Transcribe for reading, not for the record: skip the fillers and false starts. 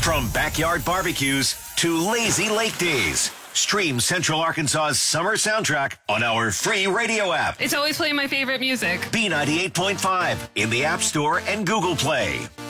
From backyard barbecues to lazy lake days. Stream Central Arkansas's summer soundtrack on our free radio app. It's always playing my favorite music. B98.5 in the App Store and Google Play.